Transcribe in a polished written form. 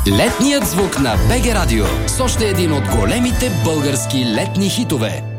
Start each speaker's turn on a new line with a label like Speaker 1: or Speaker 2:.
Speaker 1: Летният звук на БГ Радио с още един от големите български летни хитове.